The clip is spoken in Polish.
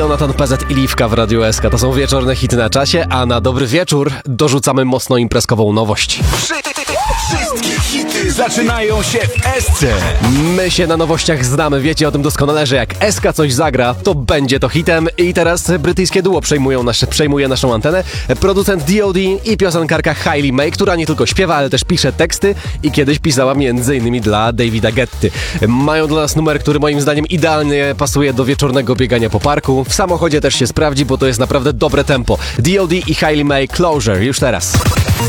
Jonathan PZ i Liwka w Radiu SK. To są wieczorne hity na czasie, a na dobry wieczór dorzucamy mocno imprezkową nowość. Wszystkie hity zaczynają się w SC. My się na nowościach znamy, wiecie o tym doskonale, że jak SK coś zagra, to będzie to hitem. I teraz brytyjskie duo przejmuje naszą antenę. Producent D.O.D. i piosenkarka Hailey May, która nie tylko śpiewa, ale też pisze teksty i kiedyś pisała m.in. dla Davida Guetty. Mają dla nas numer, który moim zdaniem idealnie pasuje do wieczornego biegania po parku. W samochodzie też się sprawdzi, bo to jest naprawdę dobre tempo. D.O.D. i Hailey May, Closure, już teraz.